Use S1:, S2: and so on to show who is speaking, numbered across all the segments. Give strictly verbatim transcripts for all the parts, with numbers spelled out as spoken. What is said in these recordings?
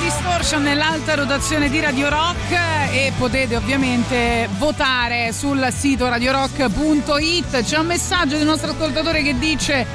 S1: Distortion nell'alta rotazione di Radio Rock e potete ovviamente votare sul sito radiorock punto it. C'è un messaggio del nostro ascoltatore che dice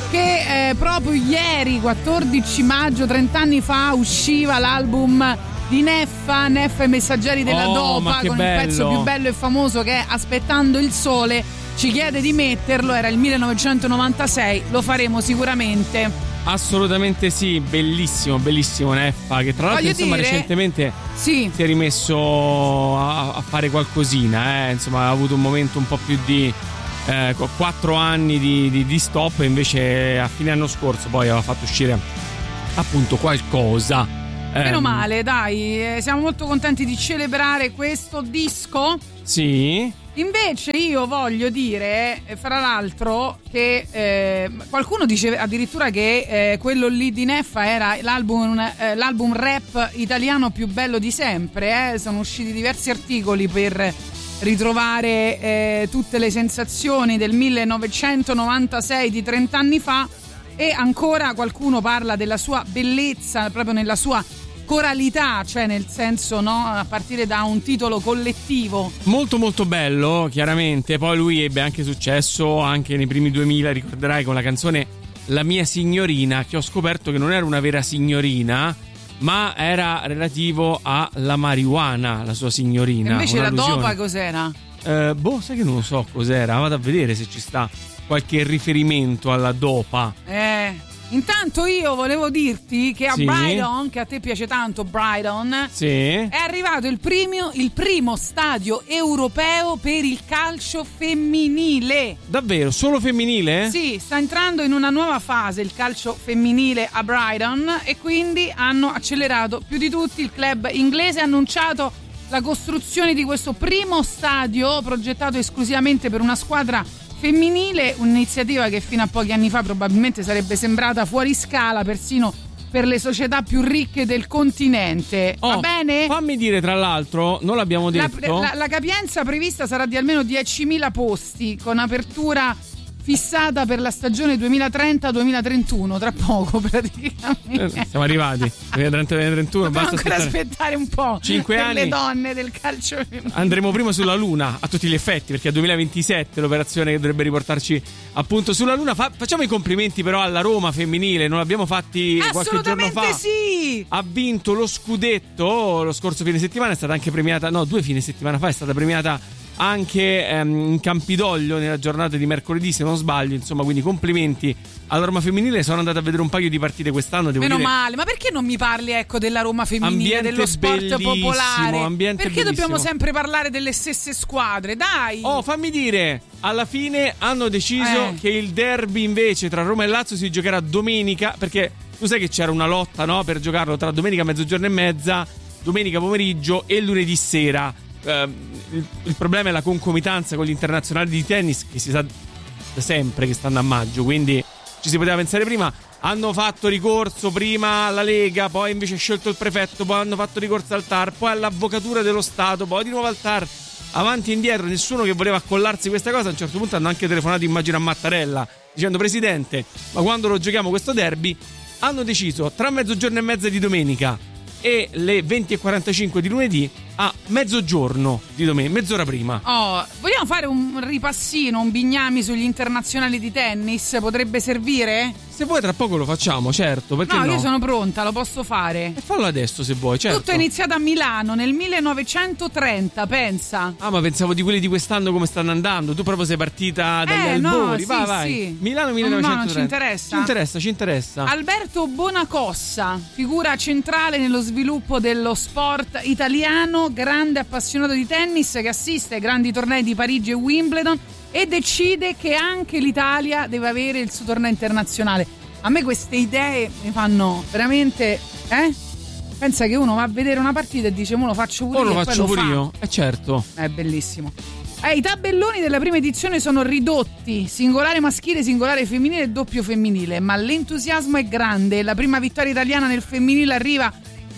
S1: che eh, proprio ieri, quattordici maggio, trenta anni fa, usciva l'album di Neffa, Neffa e Messaggeri della
S2: oh,
S1: Dopa, con
S2: bello.
S1: il pezzo più bello e famoso che è Aspettando il sole. Ci chiede di metterlo, era il millenovecentonovantasei, lo faremo sicuramente.
S2: Assolutamente sì, bellissimo, bellissimo Neffa, che tra l'altro
S1: Voglio
S2: insomma
S1: dire,
S2: recentemente
S1: sì.
S2: si è rimesso a, a fare qualcosina, eh? Insomma ha avuto un momento un po' più di eh, quattro anni di, di, di stop, e invece a fine anno scorso poi aveva fatto uscire appunto qualcosa.
S1: Meno
S2: eh,
S1: male, dai, siamo molto contenti di celebrare questo disco.
S2: Sì.
S1: Invece io voglio dire, fra l'altro, che eh, qualcuno dice addirittura che eh, quello lì di Neffa era l'album, eh, l'album rap italiano più bello di sempre. Eh. Sono usciti diversi articoli per ritrovare eh, tutte le sensazioni del millenovecentonovantasei di trenta anni fa, e ancora qualcuno parla della sua bellezza proprio nella sua coralità, cioè nel senso, no, a partire da un titolo collettivo
S2: molto molto bello, chiaramente. Poi lui ebbe anche successo anche nei primi duemila, ricorderai, con la canzone La mia signorina, che ho scoperto che non era una vera signorina, ma era relativo alla marijuana, la sua signorina.
S1: E invece la Dopa cos'era?
S2: Eh, boh, sai che non lo so cos'era, vado a vedere se ci sta qualche riferimento alla Dopa.
S1: Eh Intanto io volevo dirti che a
S2: sì.
S1: Brighton, che a te piace tanto Brighton,
S2: sì.
S1: è arrivato il primo, il primo stadio europeo per il calcio femminile.
S2: Davvero? Solo femminile?
S1: Sì, sta entrando in una nuova fase il calcio femminile a Brighton, e quindi hanno accelerato più di tutti. Il club inglese ha annunciato la costruzione di questo primo stadio progettato esclusivamente per una squadra femminile, un'iniziativa che fino a pochi anni fa probabilmente sarebbe sembrata fuori scala persino per le società più ricche del continente.
S2: Oh,
S1: va bene?
S2: Fammi dire, tra l'altro, non l'abbiamo detto.
S1: La, la, la capienza prevista sarà di almeno diecimila posti, con apertura fissata per la stagione duemilatrenta duemilatrentuno, tra poco praticamente.
S2: Eh, siamo arrivati duemilatrenta duemilatrentuno,
S1: dobbiamo
S2: basta
S1: ancora
S2: aspettare
S1: aspettare un po'
S2: cinque
S1: per
S2: anni.
S1: le donne del calcio femminile.
S2: Andremo prima sulla Luna a tutti gli effetti, perché è duemilaventisette l'operazione che dovrebbe riportarci appunto sulla Luna. Fa, facciamo i complimenti però alla Roma femminile, non l'abbiamo fatti qualche giorno fa.
S1: Assolutamente sì!
S2: Ha vinto lo scudetto lo scorso fine settimana, è stata anche premiata, no, due fine settimana fa è stata premiata anche ehm, in Campidoglio nella giornata di mercoledì, se non sbaglio. Insomma, quindi complimenti alla Roma femminile. Sono andato a vedere un paio di partite quest'anno, devo
S1: meno
S2: dire.
S1: male, ma perché non mi parli, ecco, della Roma femminile,
S2: Ambiente
S1: dello sport popolare?
S2: Ambiente
S1: perché
S2: bellissimo.
S1: dobbiamo sempre parlare delle stesse squadre? Dai!
S2: Oh, fammi dire, alla fine hanno deciso
S1: eh.
S2: che il derby invece tra Roma e Lazio si giocherà domenica, perché tu sai che c'era una lotta, no, per giocarlo tra domenica mezzogiorno e mezza, domenica pomeriggio e lunedì sera. Uh, il, il problema è la concomitanza con gli internazionali di tennis, che si sa da sempre che stanno a maggio, quindi ci si poteva pensare prima. Hanno fatto ricorso prima alla Lega, poi invece ha scelto il prefetto, poi hanno fatto ricorso al T A R, poi all'Avvocatura dello Stato, poi di nuovo al T A R, avanti e indietro, nessuno che voleva accollarsi questa cosa. A un certo punto hanno anche telefonato, immagino, a Mattarella dicendo: presidente, ma quando lo giochiamo questo derby? Hanno deciso tra mezzogiorno e mezza di domenica e le venti e quarantacinque di lunedì a mezzogiorno di domenica, mezz'ora prima.
S1: Oh, vogliamo fare un ripassino, un bignami sugli internazionali di tennis? Potrebbe servire?
S2: Se vuoi tra poco lo facciamo, certo, perché no?
S1: No, io sono pronta, lo posso fare.
S2: E fallo adesso se vuoi, certo.
S1: Tutto è iniziato a Milano nel millenovecentotrenta, pensa.
S2: Ah, ma pensavo di quelli di quest'anno come stanno andando. Tu proprio sei partita dagli
S1: eh,
S2: albori.
S1: No,
S2: vai,
S1: sì,
S2: vai.
S1: Sì.
S2: Milano millenovecentotrenta.
S1: No, non ci interessa.
S2: Ci interessa, ci interessa.
S1: Alberto Bonacossa, figura centrale nello sviluppo dello sport italiano, grande appassionato di tennis che assiste ai grandi tornei di Parigi e Wimbledon e decide che anche l'Italia deve avere il suo torneo internazionale. A me queste idee mi fanno veramente, eh? Pensa che uno va a vedere una partita e dice: mo lo faccio pure
S2: io.
S1: io.
S2: Lo faccio pure
S1: fa.
S2: io, è certo.
S1: È bellissimo. Eh, I tabelloni della prima edizione sono ridotti: singolare maschile, singolare femminile e doppio femminile. Ma l'entusiasmo è grande. La prima vittoria italiana nel femminile arriva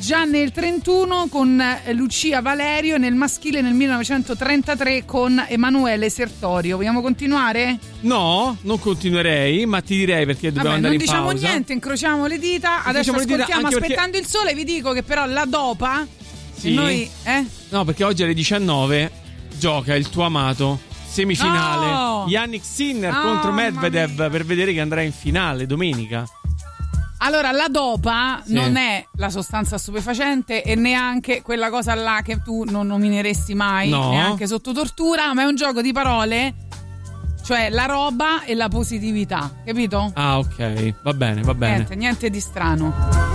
S1: già nel trentuno con Lucia Valerio e nel maschile nel millenovecentotrentatré con Emanuele Sertorio. Vogliamo continuare?
S2: No, non continuerei, ma ti direi perché dobbiamo
S1: Vabbè,
S2: andare in
S1: pausa. Non diciamo niente, incrociamo le dita. Adesso
S2: le dita,
S1: ascoltiamo Aspettando
S2: perché...
S1: il sole. Vi dico che però la dopa,
S2: sì.
S1: noi, eh?
S2: No, perché oggi alle diciannove gioca il tuo amato semifinale
S1: no.
S2: Yannick Sinner
S1: oh,
S2: contro Medvedev per vedere che andrà in finale domenica.
S1: Allora, la dopa
S2: sì.
S1: non è la sostanza stupefacente e neanche quella cosa là che tu non nomineresti mai,
S2: no.
S1: neanche sotto tortura, ma è un gioco di parole, cioè la roba e la positività, capito?
S2: Ah, ok, va bene, va bene.
S1: Niente, niente di strano.